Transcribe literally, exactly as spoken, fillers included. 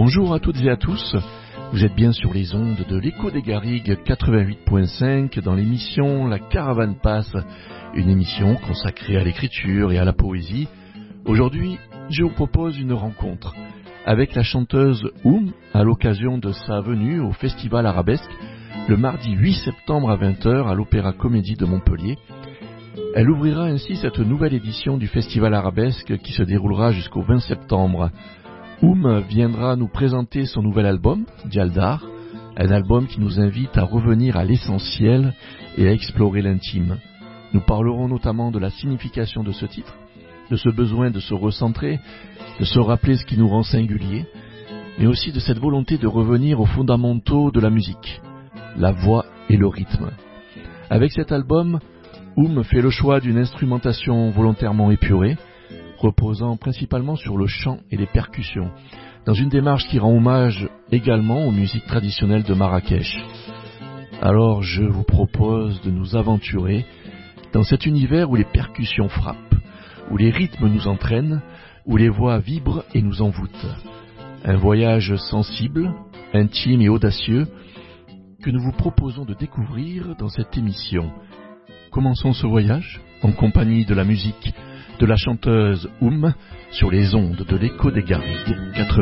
Bonjour à toutes et à tous, vous êtes bien sur les ondes de l'Écho des Garrigues quatre-vingt-huit point cinq dans l'émission La Caravane passe, une émission consacrée à l'écriture et à la poésie. Aujourd'hui, je vous propose une rencontre avec la chanteuse Oum à l'occasion de sa venue au Festival Arabesque le mardi huit septembre à vingt heures à l'Opéra Comédie de Montpellier. Elle ouvrira ainsi cette nouvelle édition du Festival Arabesque qui se déroulera jusqu'au vingt septembre. Oum viendra nous présenter son nouvel album, Dialdar, un album qui nous invite à revenir à l'essentiel et à explorer l'intime. Nous parlerons notamment de la signification de ce titre, de ce besoin de se recentrer, de se rappeler ce qui nous rend singulier, mais aussi de cette volonté de revenir aux fondamentaux de la musique, la voix et le rythme. Avec cet album, Oum fait le choix d'une instrumentation volontairement épurée, reposant principalement sur le chant et les percussions, dans une démarche qui rend hommage également aux musiques traditionnelles de Marrakech. Alors je vous propose de nous aventurer dans cet univers où les percussions frappent, où les rythmes nous entraînent, où les voix vibrent et nous envoûtent. Un voyage sensible, intime et audacieux que nous vous proposons de découvrir dans cette émission. Commençons ce voyage en compagnie de la musique de la chanteuse Oum sur les ondes de l'Écho des Garrigues quatre-vingt-huit.